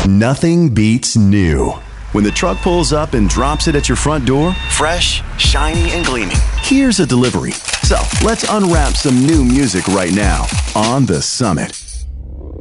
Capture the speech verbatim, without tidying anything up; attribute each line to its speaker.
Speaker 1: Nothing beats new. When the truck pulls up and drops it at your front door, fresh, shiny, and gleaming, here's a delivery. So let's unwrap some new music right now on The Summit.